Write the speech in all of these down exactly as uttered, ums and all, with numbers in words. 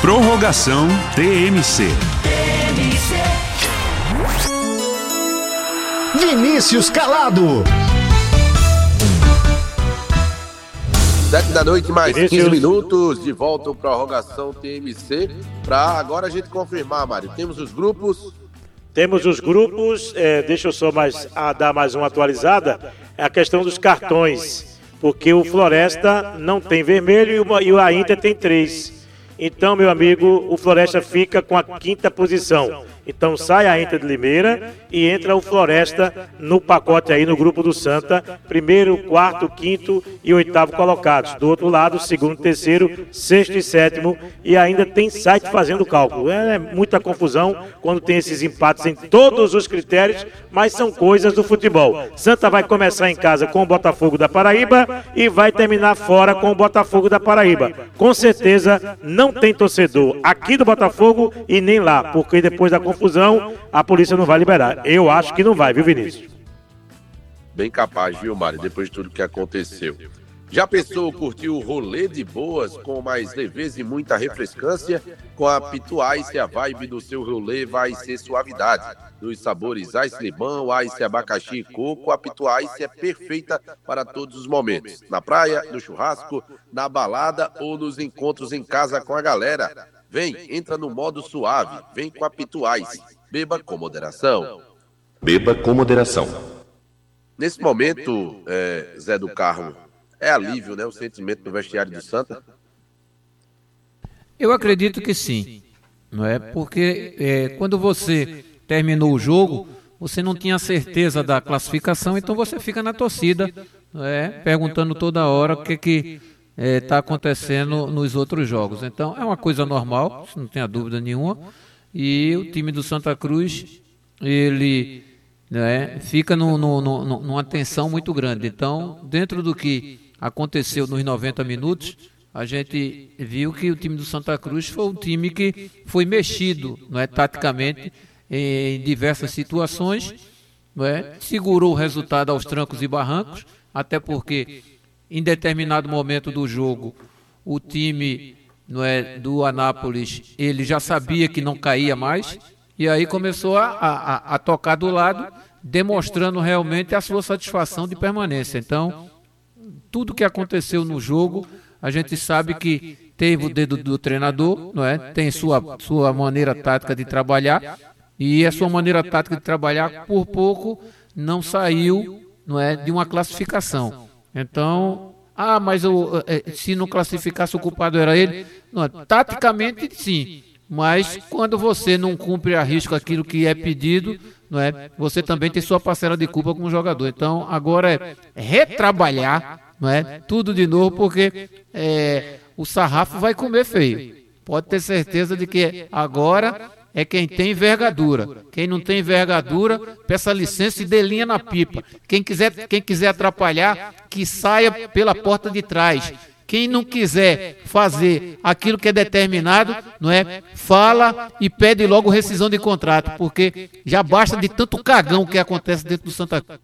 Prorrogação T M C. Vinícius Calado. Sete da noite, mais Vinícius. quinze minutos, de volta ao Prorrogação T M C, para agora a gente confirmar, Mário. Temos os grupos. Temos os grupos, é, deixa eu só mais, a, dar mais uma atualizada, é a questão dos cartões, porque o Floresta não tem vermelho e o, e o Inter tem três. Então, meu amigo, o Floresta fica com a quinta posição. Então sai a Inter de Limeira e entra o Floresta no pacote aí no grupo do Santa, primeiro, quarto, quinto e oitavo colocados. Do outro lado, segundo, terceiro, sexto e sétimo, e ainda tem site fazendo cálculo. É muita confusão quando tem esses empates em todos os critérios, mas são coisas do futebol. Santa vai começar em casa com o Botafogo da Paraíba e vai terminar fora com o Botafogo da Paraíba. Com certeza não tem torcedor aqui do Botafogo e nem lá, porque depois da confusão a polícia não vai liberar. Eu acho que não vai, viu, Vinícius? Bem capaz, viu, Mário, depois de tudo que aconteceu. Já pensou curtir o rolê de boas com mais leveza e muita refrescância? Com a Pitu Ice, a vibe do seu rolê vai ser suavidade. Dos sabores ice limão, ice abacaxi e coco, a Pitu Ice é perfeita para todos os momentos. Na praia, no churrasco, na balada ou nos encontros em casa com a galera. Vem, entra no modo suave, vem com a Pitu Ice. Beba com moderação. Beba com moderação. Nesse momento, é, Zé do Carmo, é alívio, né, o sentimento do vestiário do Santa? Eu acredito que sim, não é? Porque é, quando você terminou o jogo, você não tinha certeza da classificação, então você fica na torcida, não é? Perguntando toda hora o que que está acontecendo nos outros jogos. Então é uma coisa normal, não tenha dúvida nenhuma, e o time do Santa Cruz, ele, né, fica no, no, no, numa tensão muito grande. Então, dentro do que aconteceu nos noventa minutos, a gente viu que o time do Santa Cruz foi um time que foi mexido, não é, taticamente em diversas situações, não é, segurou o resultado aos trancos e barrancos, até porque em determinado momento do jogo o time, não é, do Anápolis, ele já sabia que não caía mais, e aí começou a, a, a tocar do lado, demonstrando realmente a sua satisfação de permanência. Então, tudo que aconteceu no jogo, a gente sabe que teve o dedo do treinador, não é? Tem sua, sua maneira tática de trabalhar, e a sua maneira tática de trabalhar, por pouco, não saiu, não é, de uma classificação. Então, ah, mas eu, se não classificasse o culpado era ele? Não, taticamente, sim. Mas quando você não cumpre a risco aquilo que é pedido, não é? Você também tem sua parcela de culpa como jogador. Então, agora é retrabalhar, não é? Tudo de novo, porque é, o sarrafo vai comer feio. Pode ter certeza de que agora é quem tem envergadura. Quem não tem envergadura, peça licença e dê linha na pipa. Quem quiser, quem quiser atrapalhar, que saia pela porta de trás. Quem não quiser fazer aquilo que é determinado, não é? Fala e pede logo rescisão de contrato, porque já basta de tanto cagão que acontece dentro do Santa Cruz.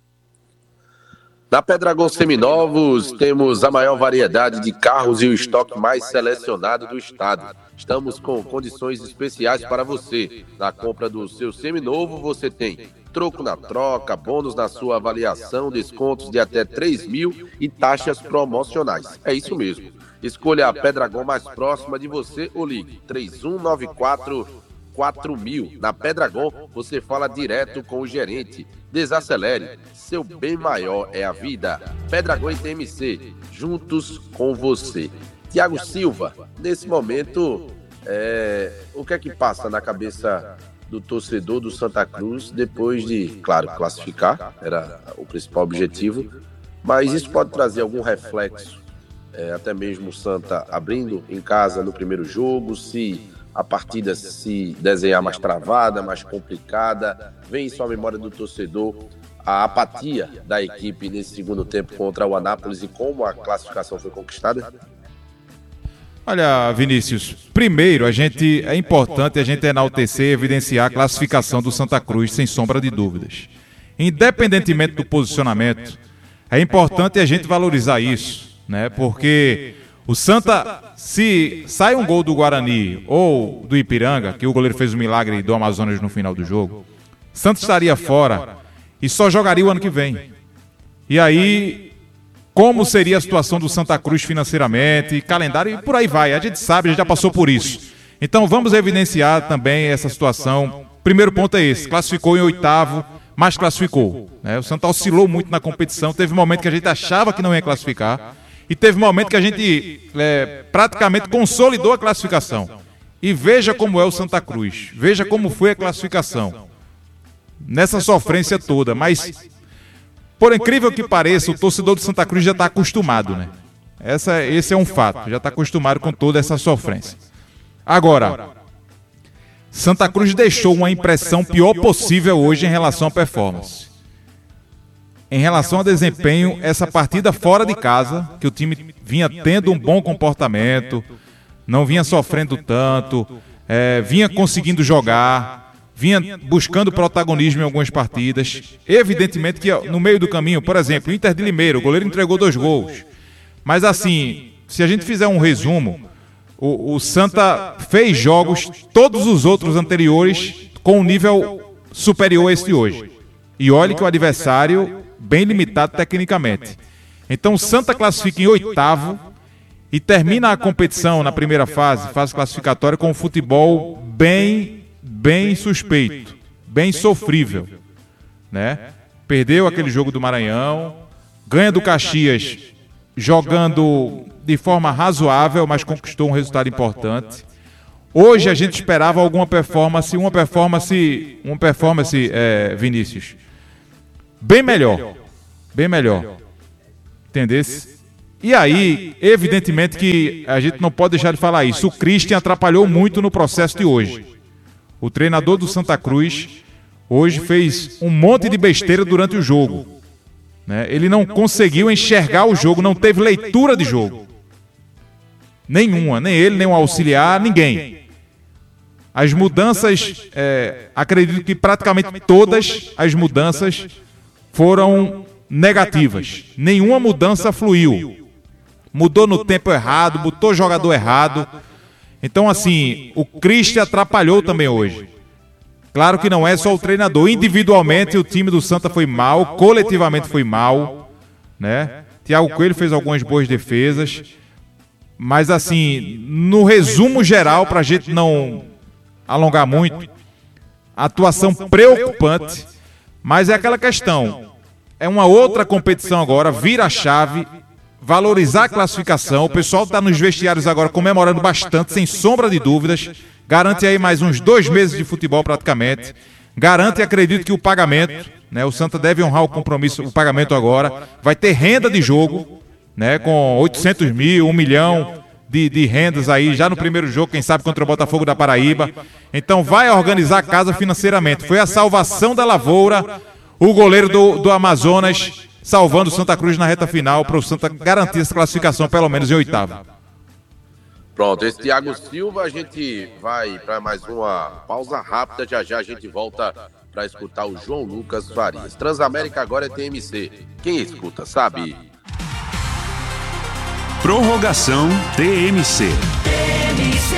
Na Pedragon Seminovos, temos a maior variedade de carros e o estoque mais selecionado do estado. Estamos com condições especiais para você. Na compra do seu seminovo, você tem troco na troca, bônus na sua avaliação, descontos de até três mil e taxas promocionais. É isso mesmo. Escolha a Pedragon mais próxima de você ou ligue três um nove quatro quatro mil. Na Pedragon, você fala direto com o gerente. Desacelere, seu bem maior é a vida. Pedragon e T M C, juntos com você. Tiago Silva, nesse momento, é, o que é que passa na cabeça do torcedor do Santa Cruz depois de, claro, classificar, era o principal objetivo, mas isso pode trazer algum reflexo, é, até mesmo o Santa abrindo em casa no primeiro jogo, se a partida se desenhar mais travada, mais complicada, vem em sua memória do torcedor a apatia da equipe nesse segundo tempo contra o Anápolis e como a classificação foi conquistada? Olha, Vinícius, primeiro a gente, é importante a gente enaltecer e evidenciar a classificação do Santa Cruz, sem sombra de dúvidas. Independentemente do posicionamento, é importante a gente valorizar isso, né? Porque O Santa, se sai um gol do Guarani ou do Ipiranga, que o goleiro fez o milagre do Amazonas no final do jogo, Santa estaria fora e só jogaria o ano que vem. E aí, como seria a situação do Santa Cruz financeiramente, calendário e por aí vai. A gente sabe, a gente já passou por isso. Então vamos evidenciar também essa situação. Primeiro ponto é esse, classificou em oitavo, mas classificou. Né? O Santa oscilou muito na competição, teve um momento que a gente achava que não ia classificar, e teve um momento que a gente é, praticamente consolidou a classificação. E veja como é o Santa Cruz, veja como foi a classificação, nessa sofrência toda. Mas, por incrível que pareça, o torcedor do Santa Cruz já está acostumado, né? Essa, esse é um fato, já está acostumado com toda essa sofrência. Agora, Santa Cruz deixou uma impressão pior possível hoje em relação à performance. Em relação ao desempenho, essa partida fora de casa, que o time vinha tendo um bom comportamento, não vinha sofrendo tanto, é, vinha conseguindo jogar, vinha buscando protagonismo em algumas partidas. Evidentemente que no meio do caminho, por exemplo, o Inter de Limeira, o goleiro entregou dois gols. Mas assim, se a gente fizer um resumo, o, o Santa fez jogos, todos os outros anteriores, com um nível superior a esse de hoje. E olhe que o adversário bem limitado tecnicamente. Então o Santa classifica em oitavo e termina a competição na primeira fase, fase classificatória, com um futebol bem, bem suspeito, bem sofrível, né? Perdeu aquele jogo do Maranhão, ganha do Caxias jogando de forma razoável, mas conquistou um resultado importante. Hoje a gente esperava alguma performance, uma performance, uma performance, é, Vinícius, bem melhor, bem melhor, entendesse? E aí, evidentemente que a gente não pode deixar de falar isso, o Christian atrapalhou muito no processo de hoje. O treinador do Santa Cruz hoje fez um monte de besteira durante o jogo, né? Ele não conseguiu enxergar o jogo, não teve leitura de jogo. Nenhuma, nem ele, nem o auxiliar, ninguém. As mudanças, é, acredito que praticamente todas as mudanças foram negativas. Nenhuma mudança fluiu. Mudou no tempo errado, botou jogador errado. Então, assim, o Christian atrapalhou também hoje. Claro que não é só o treinador. Individualmente, o time do Santa foi mal, coletivamente foi mal, né? Thiago Coelho fez algumas boas defesas. Mas, assim, no resumo geral, para a gente não alongar muito, atuação preocupante, mas é aquela questão. É uma outra competição agora, vira a chave, valorizar a classificação. O pessoal está nos vestiários agora comemorando bastante, sem sombra de dúvidas. Garante aí mais uns dois meses de futebol praticamente. Garante e acredito que o pagamento, né, o Santa deve honrar o compromisso, o pagamento agora. Vai ter renda de jogo, né, com oitocentos mil, um milhão de, de rendas aí, já no primeiro jogo, quem sabe contra o Botafogo da Paraíba. Então vai organizar a casa financeiramente. Foi a salvação da lavoura, o goleiro do, do Amazonas, salvando o Santa Cruz na reta final, para o Santa garantir essa classificação, pelo menos em oitavo. Pronto, esse Thiago Silva, a gente vai para mais uma pausa rápida, já já a gente volta para escutar o João Lucas Farias. Transamérica agora é T M C, quem escuta sabe. Prorrogação T M C. T M C.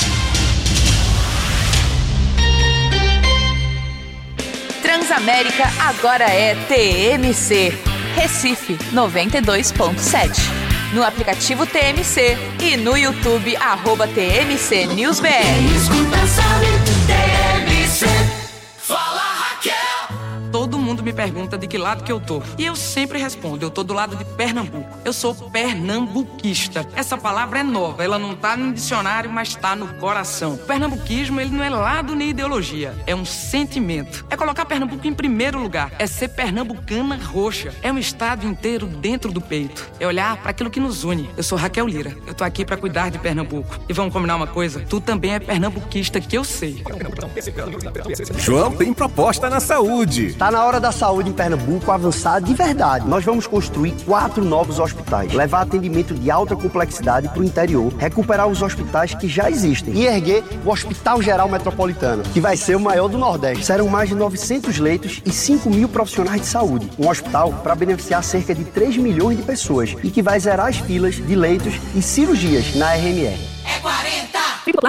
Transamérica agora é T M C. Recife noventa e dois ponto sete. No aplicativo T M C e no YouTube, arroba T M C News B R. Quem escuta sabe, T M C. Fala, Raquel! Todo mundo me pergunta de que lado que eu tô. E eu sempre respondo, eu tô do lado de Pernambuco. Eu sou pernambuquista. Essa palavra é nova, ela não tá no dicionário, mas tá no coração. O pernambuquismo, ele não é lado nem ideologia, é um sentimento. É colocar Pernambuco em primeiro lugar, é ser pernambucana roxa. É um estado inteiro dentro do peito. É olhar para aquilo que nos une. Eu sou Raquel Lira, eu tô aqui para cuidar de Pernambuco. E vamos combinar uma coisa, tu também é pernambuquista, que eu sei. João tem proposta na saúde. Tá na hora da saúde em Pernambuco avançar de verdade. Nós vamos construir quatro novos hospitais, levar atendimento de alta complexidade para o interior, recuperar os hospitais que já existem e erguer o Hospital Geral Metropolitano, que vai ser o maior do Nordeste. Serão mais de novecentos leitos e cinco mil profissionais de saúde. Um hospital para beneficiar cerca de três milhões de pessoas e que vai zerar as filas de leitos e cirurgias na R M R. É quarenta!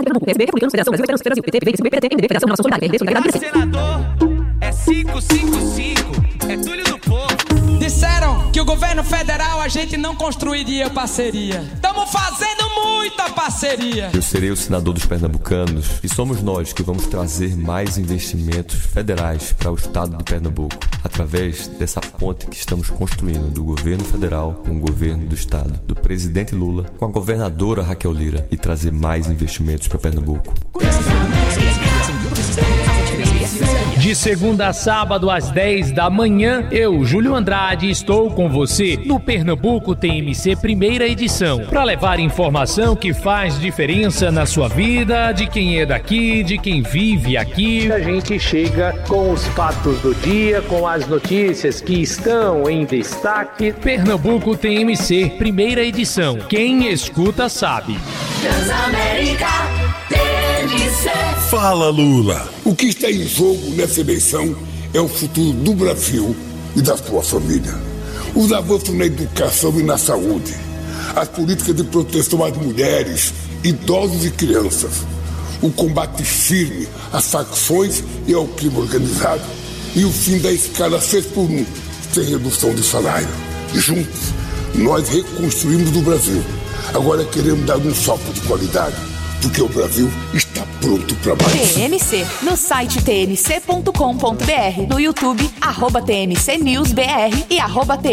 Senador, é cinco cinco cinco, é Túlio do Povo. Disseram que o governo federal a gente não construiria parceria. Estamos fazendo muita parceria. Eu serei o senador dos pernambucanos e somos nós que vamos trazer mais investimentos federais para o estado de Pernambuco, através dessa ponte que estamos construindo do governo federal com o governo do estado, do presidente Lula com a governadora Raquel Lira, e trazer mais investimentos para Pernambuco. De segunda a sábado às dez da manhã, eu, Júlio Andrade, estou com você no Pernambuco T M C primeira edição, para levar informação que faz diferença na sua vida, de quem é daqui, de quem vive aqui. A gente chega com os fatos do dia, com as notícias que estão em destaque. Pernambuco T M C primeira edição. Quem escuta sabe. Transamérica T M C. Fala, Lula. O que está em jogo nessa eleição é o futuro do Brasil e da sua família. Os avanços na educação e na saúde, as políticas de proteção às mulheres, idosos e crianças, o combate firme às facções e ao crime organizado e o fim da escala seis por um, sem redução de salário. Juntos, nós reconstruímos o Brasil. Agora queremos dar um salto de qualidade, porque o Brasil está pronto para mais. T M C, no site t m c ponto com ponto b r, no YouTube, arroba T M C News B R e arroba T